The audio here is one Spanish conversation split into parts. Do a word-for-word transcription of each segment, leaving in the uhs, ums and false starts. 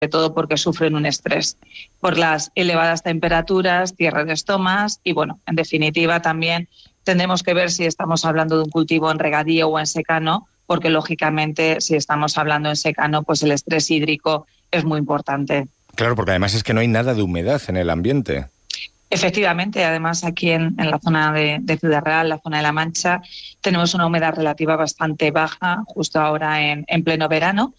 todo porque sufren un estrés por las elevadas temperaturas, cierre de estomas y, bueno, en definitiva también tendremos que ver si estamos hablando de un cultivo en regadío o en secano, porque lógicamente si estamos hablando en secano, pues el estrés hídrico es muy importante. Claro, porque además es que no hay nada de humedad en el ambiente. Efectivamente, además aquí en, en la zona de, de Ciudad Real, la zona de La Mancha, tenemos una humedad relativa bastante baja justo ahora en, en pleno verano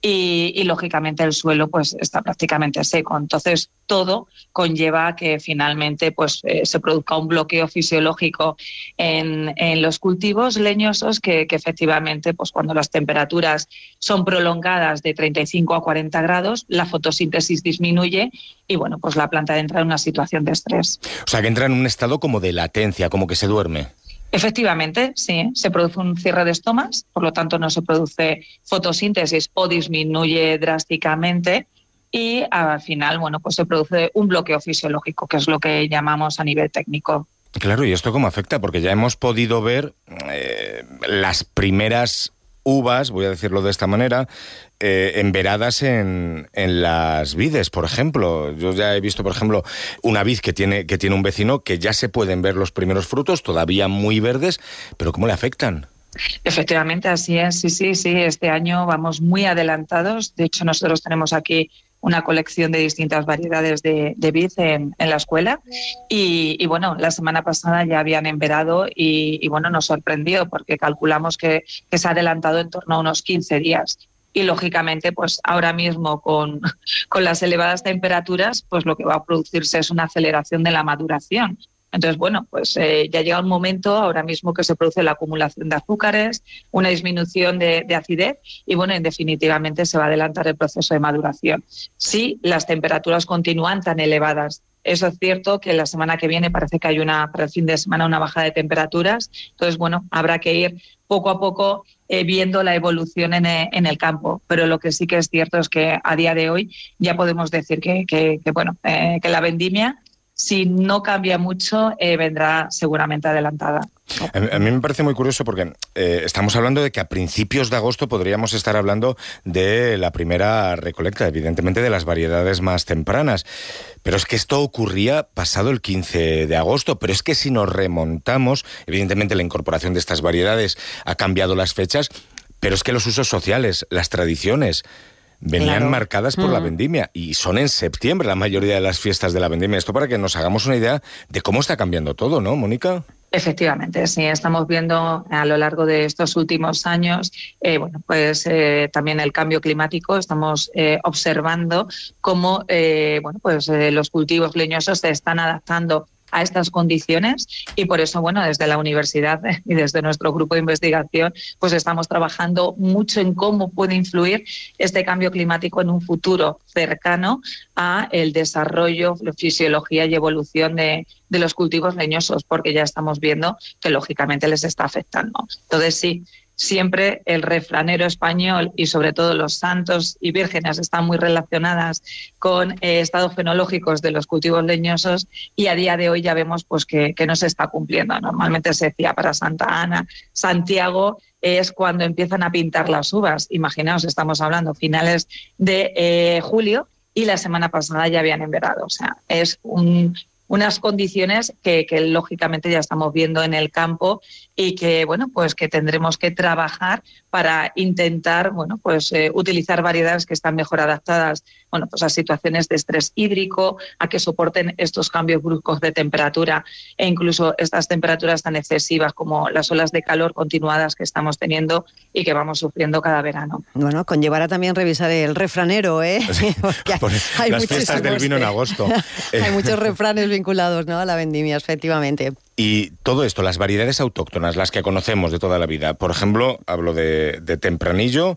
y, y lógicamente el suelo pues está prácticamente seco. Entonces todo conlleva a que finalmente pues eh, se produzca un bloqueo fisiológico en, en los cultivos leñosos que, que efectivamente pues cuando las temperaturas son prolongadas de treinta y cinco a cuarenta grados, la fotosíntesis disminuye y bueno pues la planta entra en una situación de estrés. O sea, que entra en un estado como de latencia, como que se duerme. Efectivamente, sí. Se produce un cierre de estomas, por lo tanto no se produce fotosíntesis o disminuye drásticamente y al final, bueno, pues se produce un bloqueo fisiológico, que es lo que llamamos a nivel técnico. Claro, ¿y esto cómo afecta? Porque ya hemos podido ver eh, las primeras uvas, voy a decirlo de esta manera, eh, enveradas en, en las vides, por ejemplo. Yo ya he visto, por ejemplo, una vid que tiene, que tiene un vecino que ya se pueden ver los primeros frutos, todavía muy verdes, pero ¿cómo le afectan? Efectivamente, así es. Sí, sí, sí. Este año vamos muy adelantados. De hecho, nosotros tenemos aquí una colección de distintas variedades de, de vid en, en la escuela y, y bueno, la semana pasada ya habían enverado y, y bueno, nos sorprendió porque calculamos que, que se ha adelantado en torno a unos quince días. Y lógicamente, pues ahora mismo con, con las elevadas temperaturas, pues lo que va a producirse es una aceleración de la maduración. Entonces, bueno, pues eh, ya llega un momento ahora mismo que se produce la acumulación de azúcares, una disminución de, de acidez y, bueno, en definitivamente se va a adelantar el proceso de maduración. Si las temperaturas continúan tan elevadas. Eso es cierto que la semana que viene parece que hay una, para el fin de semana, una bajada de temperaturas. Entonces, bueno, habrá que ir poco a poco eh, viendo la evolución en, en el campo. Pero lo que sí que es cierto es que a día de hoy ya podemos decir que, que, que bueno, eh, que la vendimia, si no cambia mucho, eh, vendrá seguramente adelantada. A mí me parece muy curioso porque eh, estamos hablando de que a principios de agosto podríamos estar hablando de la primera recolecta, evidentemente de las variedades más tempranas. Pero es que esto ocurría pasado el quince de agosto. Pero es que si nos remontamos, evidentemente la incorporación de estas variedades ha cambiado las fechas, pero es que los usos sociales, las tradiciones, venían claro. marcadas por mm. la vendimia y son en septiembre la mayoría de las fiestas de la vendimia. Esto para que nos hagamos una idea de cómo está cambiando todo, ¿no, Mónica? Efectivamente, sí, estamos viendo a lo largo de estos últimos años, eh, bueno, pues eh, también el cambio climático. Estamos eh, observando cómo, eh, bueno, pues eh, los cultivos leñosos se están adaptando a estas condiciones y por eso, bueno, desde la universidad y desde nuestro grupo de investigación, pues estamos trabajando mucho en cómo puede influir este cambio climático en un futuro cercano a el desarrollo, la fisiología y evolución de, de los cultivos leñosos, porque ya estamos viendo que lógicamente les está afectando. Entonces sí, siempre el refranero español y sobre todo los santos y vírgenes están muy relacionadas con eh, estados fenológicos de los cultivos leñosos y a día de hoy ya vemos pues que, que no se está cumpliendo. Normalmente se decía para Santa Ana, Santiago es cuando empiezan a pintar las uvas. Imaginaos, estamos hablando finales de eh, julio y la semana pasada ya habían enverado. O sea, es un... unas condiciones que, que lógicamente ya estamos viendo en el campo y que bueno pues que tendremos que trabajar para intentar bueno pues eh, utilizar variedades que están mejor adaptadas bueno pues a situaciones de estrés hídrico, a que soporten estos cambios bruscos de temperatura e incluso estas temperaturas tan excesivas como las olas de calor continuadas que estamos teniendo y que vamos sufriendo cada verano. Bueno, conllevará también revisar el refranero, ¿eh? Porque hay las fiestas del vino en agosto. Hay muchos refranes vinculados, ¿no?, a la vendimia, efectivamente. Y todo esto, las variedades autóctonas, las que conocemos de toda la vida, por ejemplo, hablo de, de Tempranillo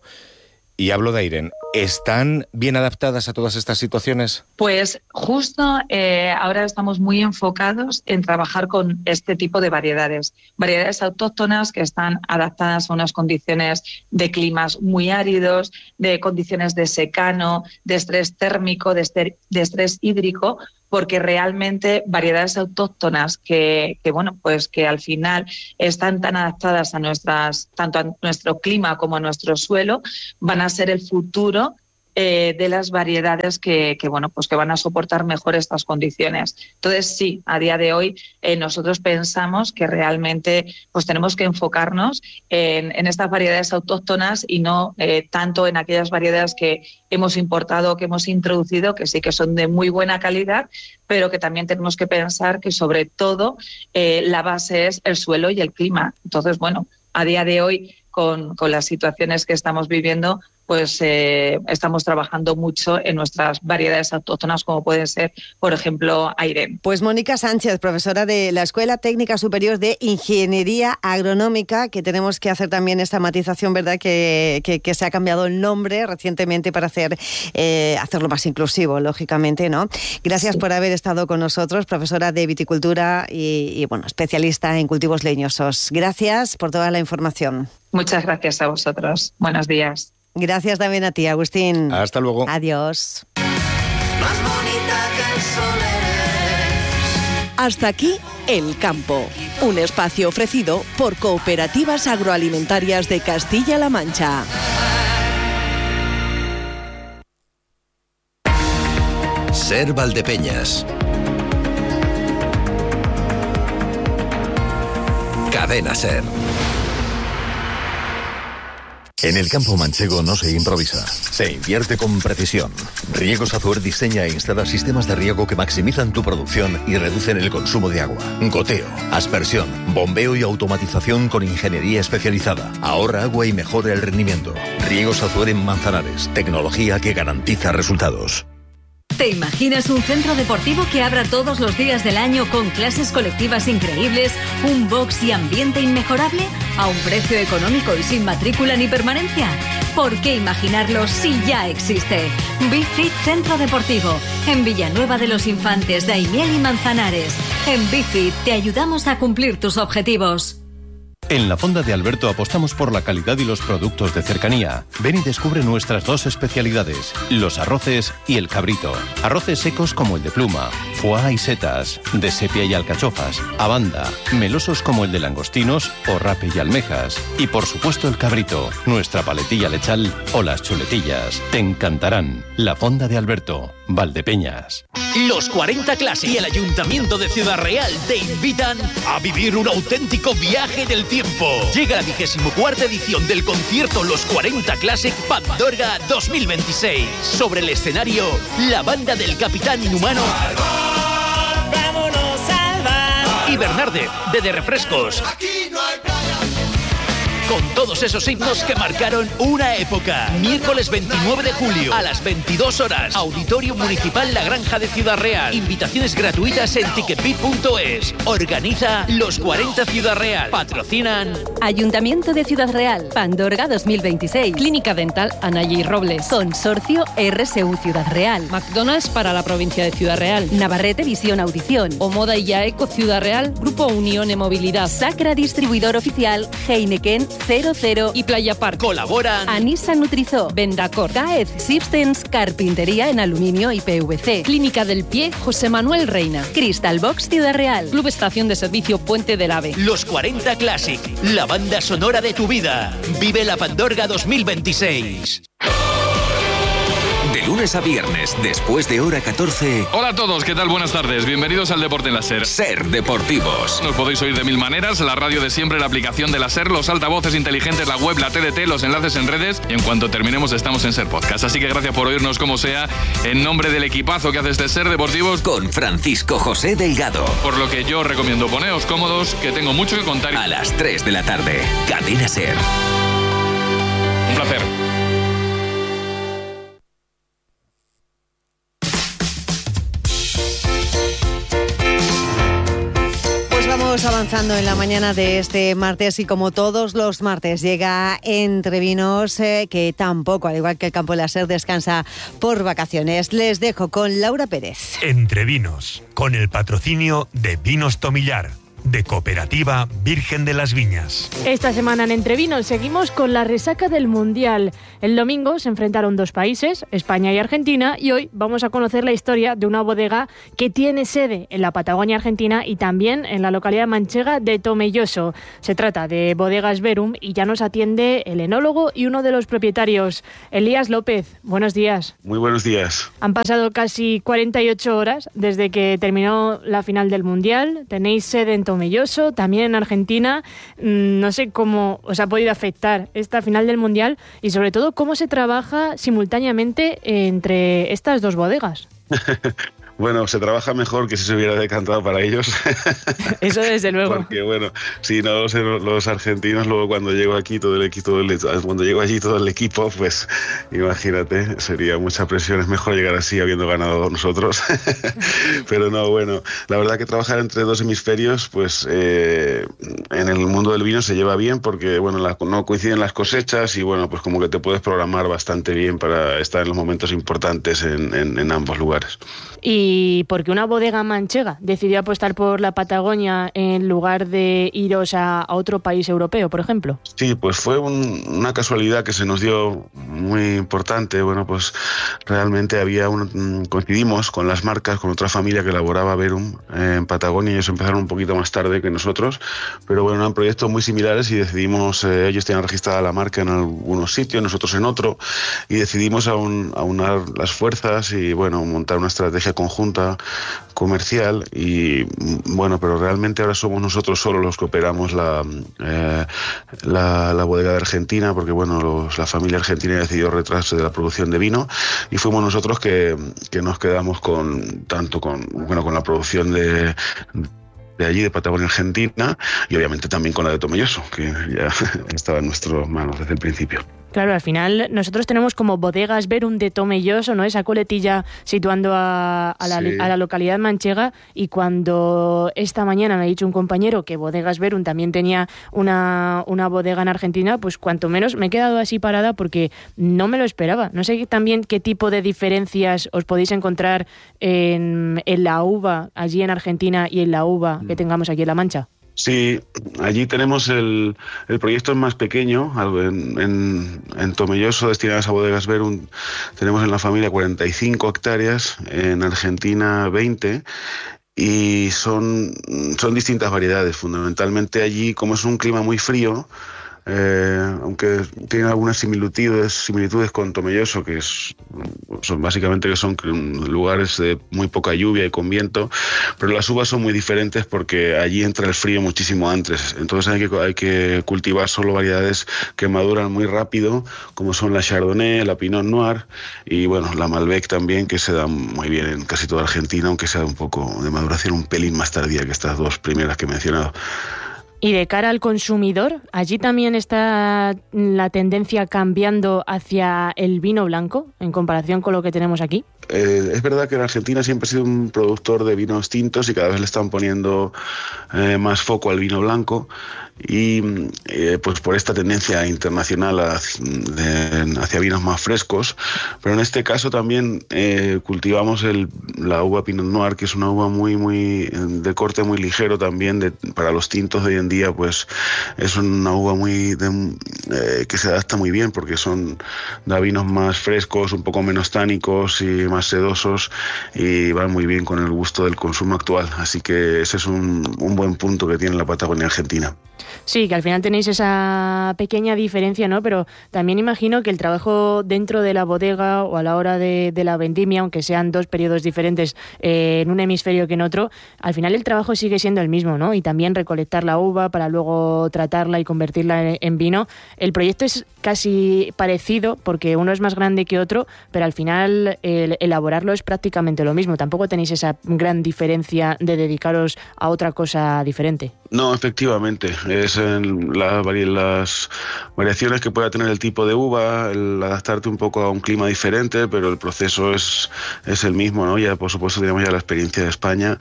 y hablo de Airen, ¿están bien adaptadas a todas estas situaciones? Pues justo eh, ahora estamos muy enfocados en trabajar con este tipo de variedades. Variedades autóctonas que están adaptadas a unas condiciones de climas muy áridos, de condiciones de secano, de estrés térmico, de estrés, de estrés hídrico, porque realmente variedades autóctonas que, que bueno pues que al final están tan adaptadas a nuestras tanto a nuestro clima como a nuestro suelo van a ser el futuro eh, de las variedades que, que, bueno, pues que van a soportar mejor estas condiciones. Entonces, sí, a día de hoy eh, nosotros pensamos que realmente pues tenemos que enfocarnos en, en estas variedades autóctonas y no eh, tanto en aquellas variedades que hemos importado, que hemos introducido, que sí que son de muy buena calidad, pero que también tenemos que pensar que sobre todo eh, la base es el suelo y el clima. Entonces, bueno, a día de hoy, con, con las situaciones que estamos viviendo, pues eh, estamos trabajando mucho en nuestras variedades autóctonas, como pueden ser, por ejemplo, Airén. Pues Mónica Sánchez, profesora de la Escuela Técnica Superior de Ingeniería Agronómica, que tenemos que hacer también esta matización, ¿verdad?, que, que, que se ha cambiado el nombre recientemente para hacer eh, hacerlo más inclusivo, lógicamente, ¿no? Gracias sí. por haber estado con nosotros, profesora de viticultura y, y bueno, especialista en cultivos leñosos. Gracias por toda la información. Muchas gracias a vosotros. Buenos días. Gracias también a ti, Agustín. Hasta luego. Adiós. Más bonita que el sol eres. Hasta aquí El Campo, un espacio ofrecido por Cooperativas Agroalimentarias de Castilla-La Mancha. Ser Valdepeñas. Cadena Ser. En el campo manchego no se improvisa, se invierte con precisión. Riegos Azuer diseña e instala sistemas de riego que maximizan tu producción y reducen el consumo de agua. Goteo, aspersión, bombeo y automatización con ingeniería especializada. Ahorra agua y mejora el rendimiento. Riegos Azuer en Manzanares, tecnología que garantiza resultados. ¿Te imaginas un centro deportivo que abra todos los días del año con clases colectivas increíbles, un box y ambiente inmejorable, a un precio económico y sin matrícula ni permanencia? ¿Por qué imaginarlo si ya existe? BiFit Centro Deportivo, en Villanueva de los Infantes, Daimiel y Manzanares. En BiFit te ayudamos a cumplir tus objetivos. En la Fonda de Alberto apostamos por la calidad y los productos de cercanía. Ven y descubre nuestras dos especialidades, los arroces y el cabrito. Arroces secos como el de pluma, foie y setas, de sepia y alcachofas, abanda, melosos como el de langostinos o rape y almejas. Y por supuesto el cabrito, nuestra paletilla lechal o las chuletillas. Te encantarán. La Fonda de Alberto, Valdepeñas. Los cuarenta Classic y el Ayuntamiento de Ciudad Real te invitan a vivir un auténtico viaje del tiempo. Llega la vigésimo cuarta edición del concierto Los cuarenta Classic Pandorga dos mil veintiséis. Sobre el escenario, la banda del Capitán Inhumano Vámonos al bar. y Bernardez de De Refrescos. Aquí no hay playa. Con todos esos himnos que marcaron una época. Miércoles veintinueve de julio a las veintidós horas. Auditorio Municipal La Granja de Ciudad Real. Invitaciones gratuitas en ticketbit punto es. Organiza Los cuarenta Ciudad Real. Patrocinan Ayuntamiento de Ciudad Real, Pandorga dos mil veintiséis, Clínica Dental Anaya y Robles, Consorcio R S U Ciudad Real, McDonald's para la provincia de Ciudad Real, Navarrete Visión Audición, Omoda y Yaeco Ciudad Real, Grupo Unión e Movilidad, Sacra Distribuidor Oficial, Heineken, Cero Cero y Playa Park. Colaboran Anisa Nutrizó, Vendacor, Caez Systems, Carpintería en aluminio y P V C, Clínica del Pie José Manuel Reina, Crystal Box Ciudad Real, Club Estación de Servicio Puente del Ave. Los cuarenta Classic, la banda sonora de tu vida. Vive la Pandorga dos mil veintiséis. De lunes a viernes, después de hora catorce. Hola a todos, ¿qué tal? Buenas tardes. Bienvenidos al Deporte en la SER. Ser Deportivos. Nos podéis oír de mil maneras, la radio de siempre, la aplicación de la SER, los altavoces inteligentes, la web, la T D T, los enlaces en redes, y en cuanto terminemos estamos en SER Podcast. Así que gracias por oírnos como sea, en nombre del equipazo que hace este Ser Deportivos. Con Francisco José Delgado. Por lo que yo recomiendo poneos cómodos, que tengo mucho que contar. A las tres de la tarde, Cadena SER. Un placer. Vamos avanzando en la mañana de este martes y como todos los martes llega Entre Vinos, eh, que tampoco, al igual que el Campo de la SER, descansa por vacaciones. Les dejo con Laura Pérez. Entre Vinos, con el patrocinio de Vinos Tomillar. de Cooperativa Virgen de las Viñas. Esta semana en Entrevinos seguimos con la resaca del Mundial. El domingo se enfrentaron dos países, España y Argentina, y hoy vamos a conocer la historia de una bodega que tiene sede en la Patagonia Argentina y también en la localidad manchega de Tomelloso. Se trata de Bodegas Verum y ya nos atiende el enólogo y uno de los propietarios, Elías López. Buenos días. Muy buenos días. Han pasado casi cuarenta y ocho horas desde que terminó la final del Mundial. Tenéis sede en Tomelloso, también en Argentina. No sé cómo os ha podido afectar esta final del Mundial y sobre todo cómo se trabaja simultáneamente entre estas dos bodegas. Bueno, se trabaja mejor que si se hubiera decantado para ellos. Eso desde luego. Porque bueno, si no los, los argentinos, luego cuando llego aquí todo el equipo, cuando llego allí todo el equipo, pues imagínate, sería mucha presión. Es mejor llegar así habiendo ganado nosotros. Pero no, bueno, la verdad que trabajar entre dos hemisferios, pues eh, en el mundo del vino se lleva bien porque bueno, la, no coinciden las cosechas y bueno, pues como que te puedes programar bastante bien para estar en los momentos importantes en, en, en ambos lugares. Y porque una bodega manchega decidió apostar por la Patagonia en lugar de iros a, a otro país europeo, por ejemplo. Sí, pues fue un, una casualidad que se nos dio muy importante. Bueno, pues realmente había un, coincidimos con las marcas, con otra familia que elaboraba Verum eh, en Patagonia. Ellos empezaron un poquito más tarde que nosotros, pero bueno, eran proyectos muy similares y decidimos, eh, ellos tenían registrada la marca en algunos sitios, nosotros en otro, y decidimos aun, aunar las fuerzas y bueno, montar una estrategia conjunta comercial y bueno, pero realmente ahora somos nosotros solo los que operamos la, eh, la, la bodega de Argentina porque bueno, los, la familia argentina decidió retrasarse de la producción de vino y fuimos nosotros que, que nos quedamos con tanto con bueno con la producción de de allí, de Patagonia Argentina, y obviamente también con la de Tomelloso, que ya estaba en nuestras manos desde el principio. Claro, al final nosotros tenemos como Bodegas Verum de Tomelloso, ¿no? Esa coletilla situando a, a, la, sí. a la localidad manchega, y cuando esta mañana me ha dicho un compañero que Bodegas Verum también tenía una, una bodega en Argentina, pues cuanto menos me he quedado así parada porque no me lo esperaba. No sé también qué tipo de diferencias os podéis encontrar en, en la uva allí en Argentina y en la uva que tengamos aquí en La Mancha. Sí, allí tenemos el, el proyecto más pequeño, en, en, en Tomelloso, destinadas a Bodegas Verum, tenemos en la familia cuarenta y cinco hectáreas, en Argentina veinte, y son, son distintas variedades. Fundamentalmente allí, como es un clima muy frío, Eh, aunque tiene algunas similitudes similitudes con Tomelloso, que es, son básicamente que son lugares de muy poca lluvia y con viento, pero las uvas son muy diferentes porque allí entra el frío muchísimo antes, entonces hay que, hay que cultivar solo variedades que maduran muy rápido, como son la Chardonnay, la Pinot Noir y bueno, la Malbec también, que se da muy bien en casi toda Argentina, aunque sea un poco de maduración un pelín más tardía que estas dos primeras que he mencionado. Y de cara al consumidor, ¿allí también está la tendencia cambiando hacia el vino blanco en comparación con lo que tenemos aquí? Eh, es verdad que en Argentina siempre ha sido un productor de vinos tintos y cada vez le están poniendo eh, más foco al vino blanco y eh, pues por esta tendencia internacional hacia, de, hacia vinos más frescos, pero en este caso también eh, cultivamos el, la uva Pinot Noir, que es una uva muy muy de corte muy ligero también de, para los tintos de hoy en día, pues es una uva muy de, eh, que se adapta muy bien porque son da vinos más frescos, un poco menos tánicos y más sedosos y van muy bien con el gusto del consumo actual, así que ese es un, un buen punto que tiene la Patagonia Argentina. Sí, que al final tenéis esa pequeña diferencia, ¿no? Pero también imagino que el trabajo dentro de la bodega o a la hora de, de la vendimia, aunque sean dos periodos diferentes eh, en un hemisferio que en otro, al final el trabajo sigue siendo el mismo, ¿no? Y también recolectar la uva para luego tratarla y convertirla en, en vino. El proyecto es casi parecido porque uno es más grande que otro, pero al final el elaborarlo es prácticamente lo mismo. Tampoco tenéis esa gran diferencia de dedicaros a otra cosa diferente. No, efectivamente, es en la, las variaciones que pueda tener el tipo de uva, el adaptarte un poco a un clima diferente, pero el proceso es, es el mismo, ¿no? Ya por supuesto tenemos ya la experiencia de España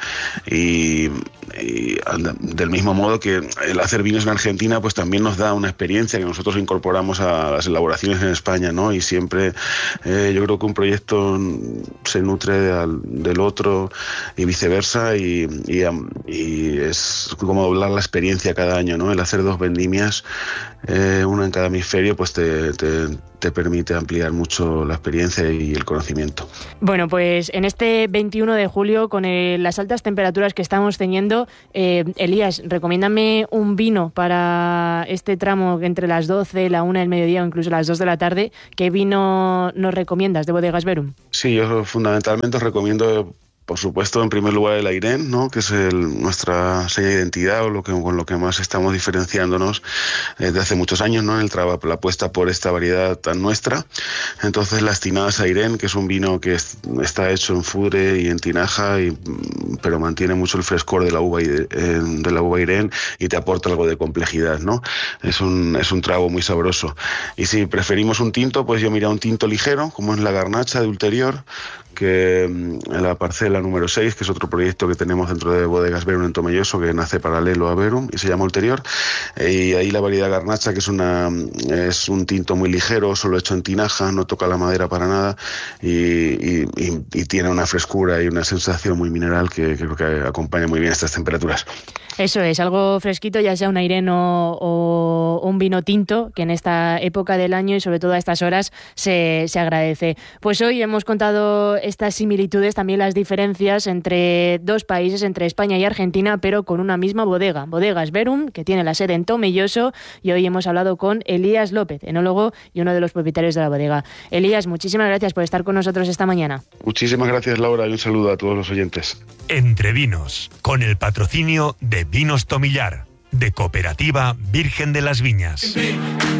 y, y del mismo modo que el hacer vinos en Argentina pues también nos da una experiencia que nosotros incorporamos a las elaboraciones en España, ¿no? Y siempre eh, yo creo que un proyecto se nutre de, del otro y viceversa y, y, y es como doblar la experiencia cada año, ¿no? El hacer dos vendimias, eh, una en cada hemisferio, pues te, te, te permite ampliar mucho la experiencia y el conocimiento. Bueno, pues en este veintiuno de julio, con el, las altas temperaturas que estamos teniendo, eh, Elías, recomiéndame un vino para este tramo entre las doce, la una del mediodía o incluso las dos de la tarde. ¿Qué vino nos recomiendas de Bodegas Verum? Sí, yo fundamentalmente os recomiendo, por supuesto, en primer lugar el Airén, ¿no? Que es el, nuestra seña de identidad o lo que, con lo que más estamos diferenciándonos desde hace muchos años, ¿no? El trabajo, la apuesta por esta variedad tan nuestra. Entonces las tinadas Airén, que es un vino que es, está hecho en fudre y en tinaja, y, pero mantiene mucho el frescor de la uva de, de la uva Airén y te aporta algo de complejidad, ¿no? Es un, es un trago muy sabroso. Y si preferimos un tinto, pues yo mira un tinto ligero, como es la Garnacha de Ulterior, que en la parcela número seis, que es otro proyecto que tenemos dentro de Bodegas Verum en Tomelloso, que nace paralelo a Verum y se llama Ulterior, y ahí la variedad Garnacha, que es una es un tinto muy ligero, solo hecho en tinaja, no toca la madera para nada y, y, y, y tiene una frescura y una sensación muy mineral que, que creo que acompaña muy bien estas temperaturas. Eso es, algo fresquito, ya sea un Airén o, o un vino tinto, que en esta época del año y sobre todo a estas horas se, se agradece. Pues hoy hemos contado estas similitudes, también las diferencias entre dos países, entre España y Argentina, pero con una misma bodega, Bodegas Verum, que tiene la sede en Tomelloso, y hoy hemos hablado con Elías López, enólogo y uno de los propietarios de la bodega. Elías, muchísimas gracias por estar con nosotros esta mañana. Muchísimas gracias, Laura, y un saludo a todos los oyentes. Entre Vinos, con el patrocinio de Vinos Tomillar, de Cooperativa Virgen de las Viñas.